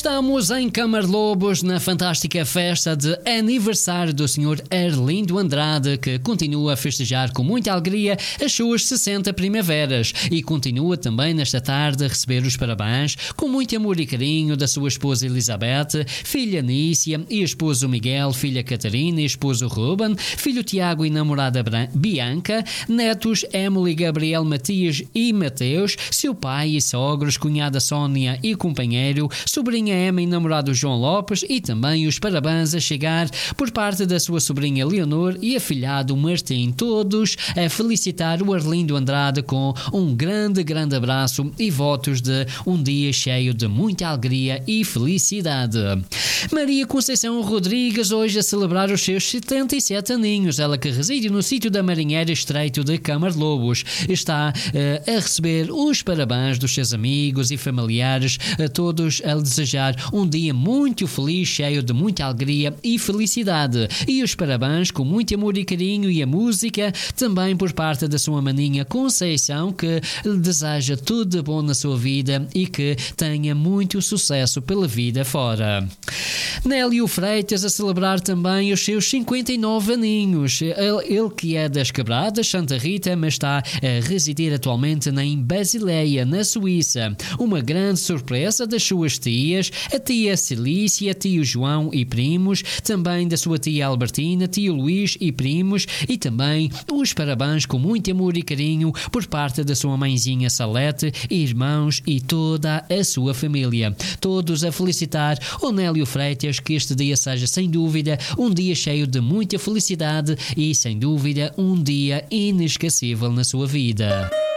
Estamos em Camarlobos na fantástica festa de aniversário do Sr. Arlindo Andrade, que continua a festejar com muita alegria as suas 60 primaveras e continua também nesta tarde a receber os parabéns com muito amor e carinho da sua esposa Elizabeth, filha Nícia e esposo Miguel, filha Catarina e esposo Ruben, filho Tiago e namorada Bianca, netos Emily, Gabriel, Matias e Mateus, seu pai e sogros, cunhada Sónia e companheiro, sobrinha Emma e namorado João Lopes, e também os parabéns a chegar por parte da sua sobrinha Leonor e afilhado Martim, todos a felicitar o Arlindo Andrade com um grande abraço e votos de um dia cheio de muita alegria e felicidade. Maria Conceição Rodrigues hoje a celebrar os seus 77 aninhos, ela que reside no sítio da Marinheira Estreito de Camarlobos, está a receber os parabéns dos seus amigos e familiares, a todos a desejar um dia muito feliz, cheio de muita alegria e felicidade, e os parabéns com muito amor e carinho e a música também por parte da sua maninha Conceição, que lhe deseja tudo de bom na sua vida e que tenha muito sucesso pela vida fora. Nélio Freitas a celebrar também os seus 59 aninhos, ele que é das Quebradas, Santa Rita, mas está a residir atualmente em Basileia, na Suíça. Uma grande surpresa das suas tias, a tia Celícia, tio João e primos, também da sua tia Albertina, tio Luís e primos, e também os parabéns com muito amor e carinho por parte da sua mãezinha Salete, irmãos e toda a sua família. Todos a felicitar o Nélio Freitas, que este dia seja sem dúvida um dia cheio de muita felicidade e sem dúvida um dia inesquecível na sua vida.